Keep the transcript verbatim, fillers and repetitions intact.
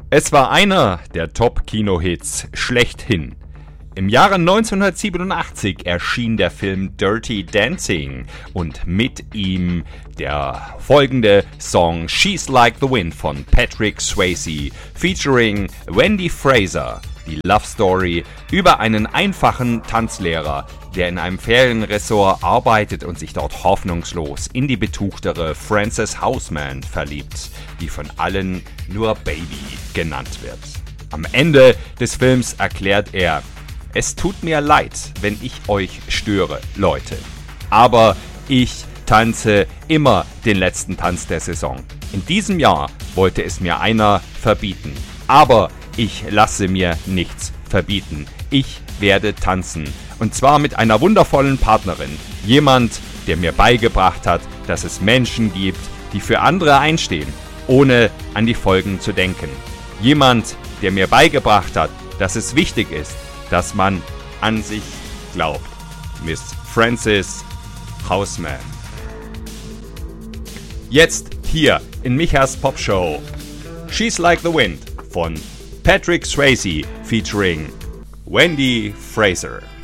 Es war einer der Top-Kino-Hits schlechthin. Im Jahre neunzehnhundertsiebenundachtzig erschien der Film Dirty Dancing und mit ihm der folgende Song She's Like the Wind von Patrick Swayze featuring Wendy Fraser. Die Love Story über einen einfachen Tanzlehrer, der in einem Ferienresort arbeitet und sich dort hoffnungslos in die betuchtere Frances Houseman verliebt, die von allen nur Baby genannt wird. Am Ende des Films erklärt er: Es tut mir leid, wenn ich euch störe, Leute. Aber ich tanze immer den letzten Tanz der Saison. In diesem Jahr wollte es mir einer verbieten. Aber ich lasse mir nichts verbieten. Ich werde tanzen. Und zwar mit einer wundervollen Partnerin. Jemand, der mir beigebracht hat, dass es Menschen gibt, die für andere einstehen, ohne an die Folgen zu denken. Jemand, der mir beigebracht hat, dass es wichtig ist, dass man an sich glaubt. Miss Frances Houseman. Jetzt hier in Michas Popshow. She's Like the Wind von Patrick Swayze featuring Wendy Fraser.